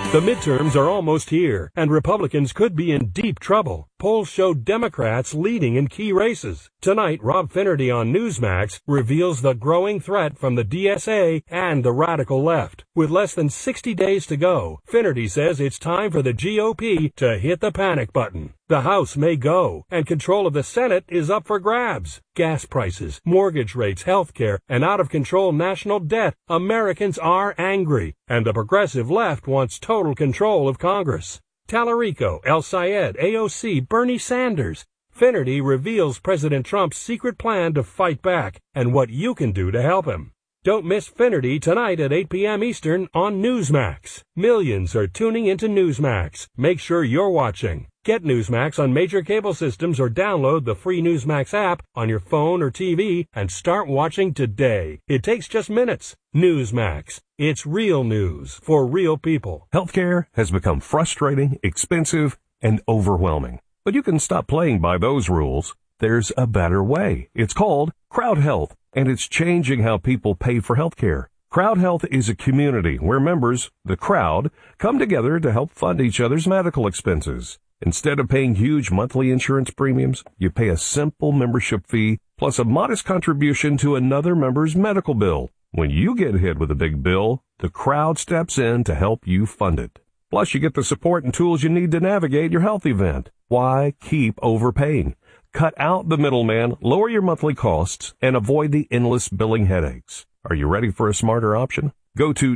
The midterms are almost here, and Republicans could be in deep trouble. Polls show Democrats leading in key races. Tonight, Rob Finnerty on Newsmax reveals the growing threat from the DSA and the radical left. With less than 60 days to go, Finnerty says it's time for the GOP to hit the panic button. The House may go, and control of the Senate is up for grabs. Gas prices, mortgage rates, health care, and out-of-control national debt. Americans are angry, and the progressive left wants total control of Congress. Tallarico, El Sayed, AOC, Bernie Sanders. Finnerty reveals President Trump's secret plan to fight back and what you can do to help him. Don't miss Finnerty tonight at 8 p.m. Eastern on Newsmax. Millions are tuning into Newsmax. Make sure you're watching. Get Newsmax on major cable systems or download the free Newsmax app on your phone or TV and start watching today. It takes just minutes. Newsmax. It's real news for real people. Healthcare has become frustrating, expensive, and overwhelming. But you can stop playing by those rules. There's a better way. It's called Crowd Health, and it's changing how people pay for healthcare. Crowd Health is a community where members, the crowd, come together to help fund each other's medical expenses. Instead of paying huge monthly insurance premiums, you pay a simple membership fee plus a modest contribution to another member's medical bill. When you get hit with a big bill, the crowd steps in to help you fund it. Plus, you get the support and tools you need to navigate your health event. Why keep overpaying? Cut out the middleman, lower your monthly costs, and avoid the endless billing headaches. Are you ready for a smarter option? Go to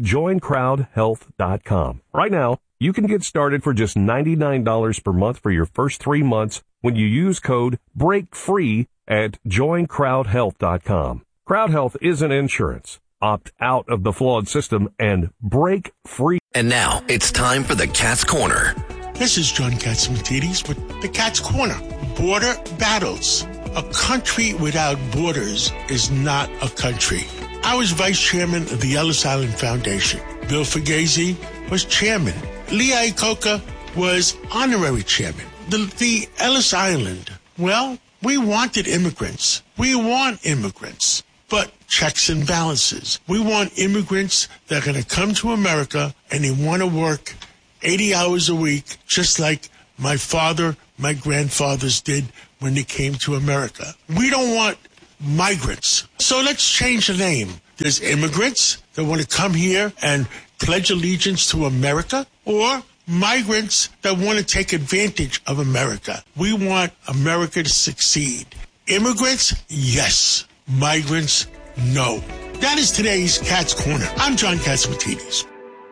joincrowdhealth.com. Right now, you can get started for just $99 per month for your first 3 months when you use code BREAKFREE at joincrowdhealth.com. Crowd Health isn't insurance. Opt out of the flawed system and break free. And now it's time for the Cat's Corner. This is John Catsimatidis with the Cat's Corner. Border battles. A country without borders is not a country. I was vice chairman of the Ellis Island Foundation. Bill Fugazi was chairman. Lee Iacocca was honorary chairman. The Ellis Island, well, we wanted immigrants. We want immigrants. But checks and balances. We want immigrants that are going to come to America and they want to work 80 hours a week, just like my father, my grandfathers did when they came to America. We don't want migrants. So let's change the name. There's immigrants that want to come here and pledge allegiance to America, or migrants that want to take advantage of America. We want America to succeed. Immigrants, yes. Migrants, no. That is today's Cat's Corner. I'm John Catsimatidis.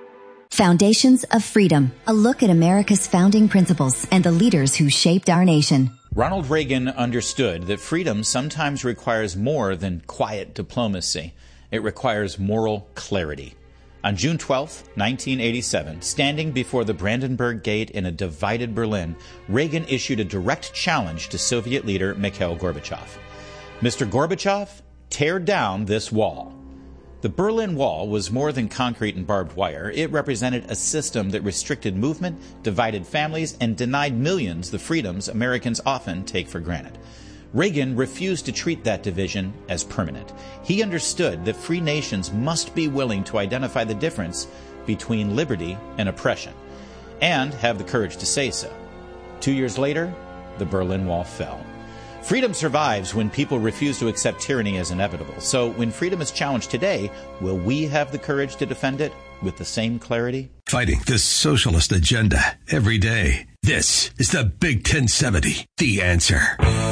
Foundations of Freedom, a look at America's founding principles and the leaders who shaped our nation. Ronald Reagan understood that freedom sometimes requires more than quiet diplomacy. It requires moral clarity. On June 12, 1987, standing before the Brandenburg Gate in a divided Berlin, Reagan issued a direct challenge to Soviet leader Mikhail Gorbachev. Mr. Gorbachev, tear down this wall. The Berlin Wall was more than concrete and barbed wire. It represented a system that restricted movement, divided families, and denied millions the freedoms Americans often take for granted. Reagan refused to treat that division as permanent. He understood that free nations must be willing to identify the difference between liberty and oppression, and have the courage to say so. 2 years later, the Berlin Wall fell. Freedom survives when people refuse to accept tyranny as inevitable. So when freedom is challenged today, will we have the courage to defend it with the same clarity? Fighting the socialist agenda every day. This is the Big 1070, The Answer.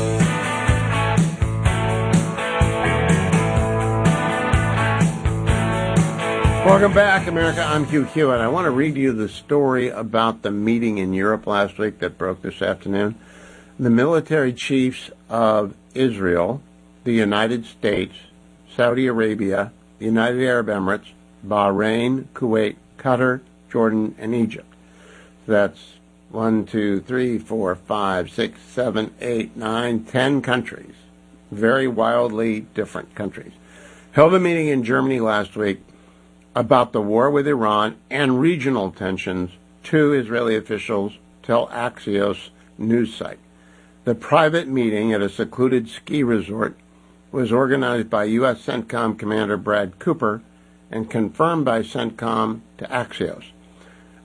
Welcome back, America. I'm Hugh Hewitt. I want to read you the story about the meeting in Europe last week that broke this afternoon. The military chiefs of Israel, the United States, Saudi Arabia, the United Arab Emirates, Bahrain, Kuwait, Qatar, Jordan, and Egypt. That's 1, 2, 3, 4, 5, 6, 7, 8, 9, 10 countries. Very wildly different countries. Held a meeting in Germany last week about the war with Iran and regional tensions, two Israeli officials tell Axios news site. The private meeting at a secluded ski resort was organized by U.S. CENTCOM Commander Brad Cooper and confirmed by CENTCOM to Axios.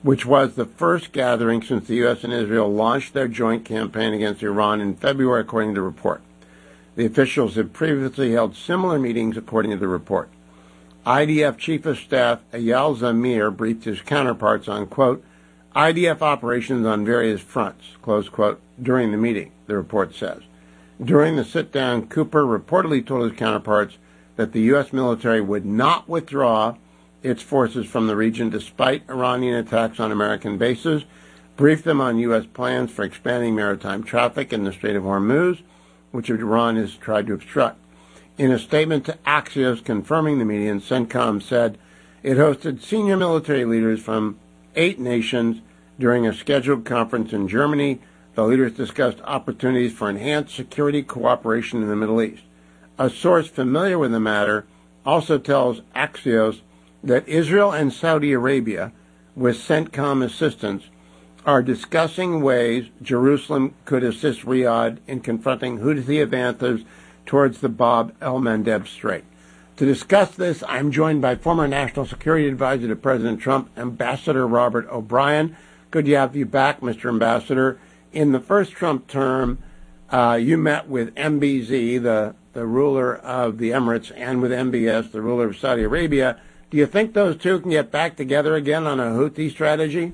which was the first gathering since the U.S. and Israel launched their joint campaign against Iran in February, according to the report. The officials had previously held similar meetings, according to the report. IDF Chief of Staff Eyal Zamir briefed his counterparts on, quote, IDF operations on various fronts, close quote, during the meeting, the report says. During the sit-down, Cooper reportedly told his counterparts that the U.S. military would not withdraw its forces from the region despite Iranian attacks on American bases, briefed them on U.S. plans for expanding maritime traffic in the Strait of Hormuz, which Iran has tried to obstruct. In a statement to Axios confirming the meeting, CENTCOM said it hosted senior military leaders from 8 nations during a scheduled conference in Germany. The leaders discussed opportunities for enhanced security cooperation in the Middle East. A source familiar with the matter also tells Axios that Israel and Saudi Arabia, with CENTCOM assistance, are discussing ways Jerusalem could assist Riyadh in confronting Houthi advances towards the Bab el-Mandeb Strait. To discuss this, I'm joined by former National Security Advisor to President Trump, Ambassador Robert O'Brien. Good to have you back, Mr. Ambassador. In the first Trump term, you met with MBZ, the ruler of the Emirates, and with MBS, the ruler of Saudi Arabia. Do you think those two can get back together again on a Houthi strategy?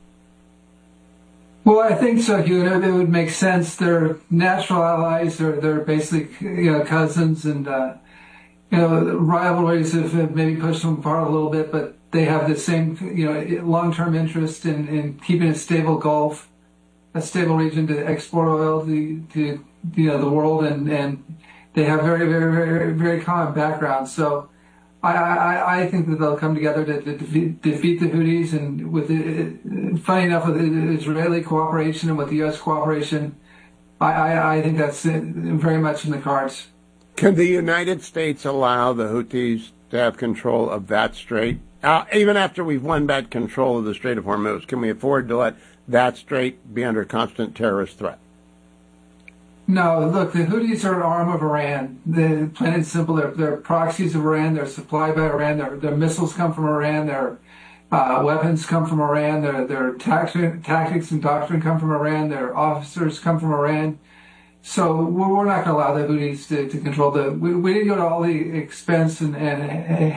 Well, I think so, Hugh. It would make sense. They're natural allies. They're basically cousins, and rivalries have maybe pushed them apart a little bit, but they have the same long-term interest in keeping a stable Gulf, a stable region to export oil to the world, and they have very, very, very, very common backgrounds. So I think that they'll come together to defeat the Houthis, and funny enough, with the Israeli cooperation and with the U.S. cooperation, I think that's very much in the cards. Can the United States allow the Houthis to have control of that strait? Even after we've won back control of the Strait of Hormuz, can we afford to let that strait be under constant terrorist threat? No, look, the Houthis are an arm of Iran. Plain and simple, they're proxies of Iran. They're supplied by Iran. Their missiles come from Iran. Their weapons come from Iran. Their tactics and doctrine come from Iran. Their officers come from Iran. So we're not going to allow the Houthis to control we didn't go to all the expense and